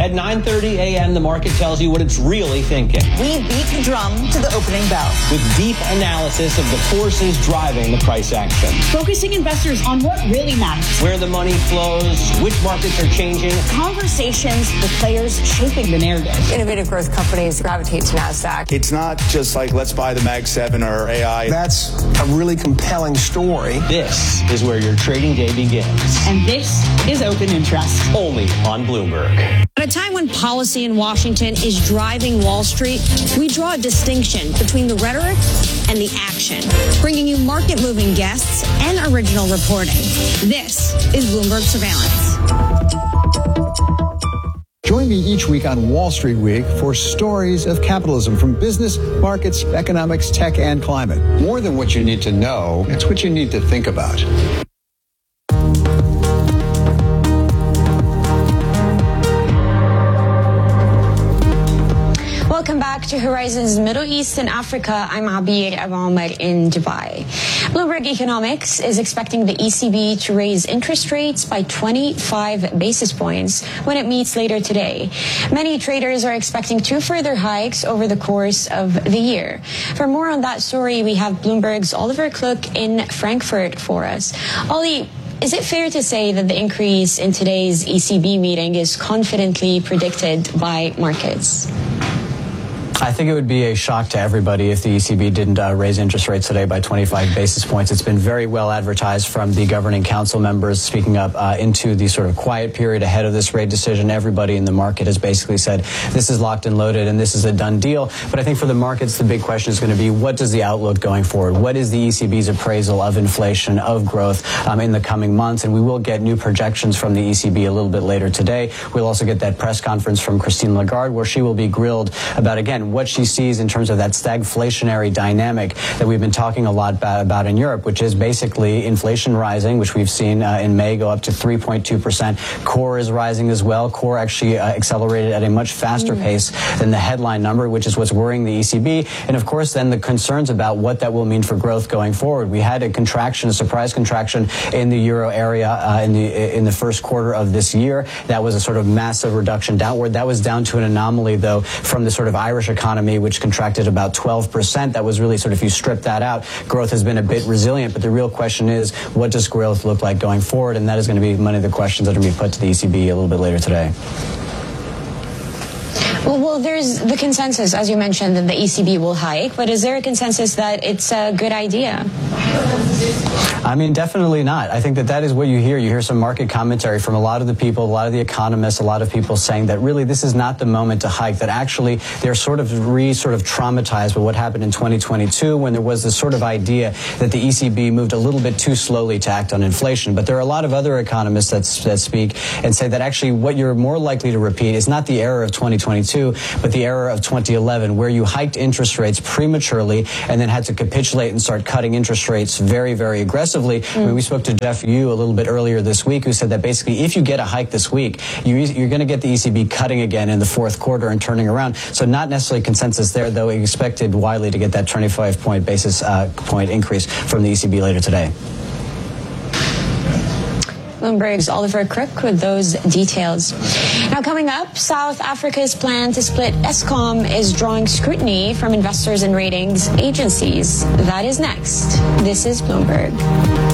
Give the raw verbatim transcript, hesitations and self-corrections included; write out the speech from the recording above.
At nine thirty a.m., the market tells you what it's really thinking. We beat the drum to the opening bell. With deep analysis of the forces driving the price action. Focusing investors on what really matters. Where the money flows, which markets are changing. Conversations with players shaping the narrative. Innovative growth companies gravitate to NASDAQ. It's not just like, let's buy the Mag seven or A I. That's a really compelling story. This is where your trading day begins. And this is Open Interest. Only on Bloomberg. At a time when policy in Washington is driving Wall Street, we draw a distinction between the rhetoric and the action, bringing you market-moving guests and original reporting. This is Bloomberg Surveillance. Join me each week on Wall Street Week for stories of capitalism from business, markets, economics, tech, and climate. More than what you need to know, it's what you need to think about. Welcome back to Horizons Middle East and Africa. I'm Abir Abamar in Dubai. Bloomberg Economics is expecting the E C B to raise interest rates by twenty-five basis points when it meets later today. Many traders are expecting two further hikes over the course of the year. For more on that story, we have Bloomberg's Oliver Klook in Frankfurt for us. Ollie, is it fair to say that the increase in today's E C B meeting is confidently predicted by markets? I think it would be a shock to everybody if the E C B didn't uh, raise interest rates today by twenty-five basis points. It's been very well advertised from the governing council members speaking up uh, into the sort of quiet period ahead of this rate decision. Everybody in the market has basically said this is locked and loaded and this is a done deal. But I think for the markets, the big question is going to be, what does the outlook going forward? What is the E C B's appraisal of inflation, of growth um, in the coming months? And we will get new projections from the E C B a little bit later today. We'll also get that press conference from Christine Lagarde where she will be grilled about, again, what she sees in terms of that stagflationary dynamic that we've been talking a lot about, about in Europe, which is basically inflation rising, which we've seen uh, in May go up to three point two percent. Core is rising as well. Core actually uh, accelerated at a much faster mm. pace than the headline number, which is what's worrying the E C B. And of course, then the concerns about what that will mean for growth going forward. We had a contraction, a surprise contraction in the euro area uh, in the in the first quarter of this year. That was a sort of massive reduction downward. That was down to an anomaly, though, from the sort of Irish economy, which contracted about twelve percent. That was really sort of, if you strip that out, growth has been a bit resilient. But the real question is, what does growth look like going forward? And that is going to be one of the questions that are going to be put to the E C B a little bit later today. Well, well, there's the consensus, as you mentioned, that the E C B will hike. But is there a consensus that it's a good idea? I mean, definitely not. I think that that is what you hear. You hear some market commentary from a lot of the people, a lot of the economists, a lot of people saying that really this is not the moment to hike, that actually they're sort of re sort of traumatized by what happened in twenty twenty-two when there was this sort of idea that the E C B moved a little bit too slowly to act on inflation. But there are a lot of other economists that, that speak and say that actually what you're more likely to repeat is not the error of twenty twenty-two, but the error of twenty eleven, where you hiked interest rates prematurely and then had to capitulate and start cutting interest rates very, very aggressively. Mm. I mean, we spoke to Jeff Yu a little bit earlier this week, who said that basically if you get a hike this week, you, you're going to get the E C B cutting again in the fourth quarter and turning around. So not necessarily consensus there, though. We expected widely to get that twenty-five point basis uh, point increase from the E C B later today. Bloomberg's Oliver Crook with those details. Now coming up, South Africa's plan to split Eskom is drawing scrutiny from investors and ratings agencies. That is next. This is Bloomberg.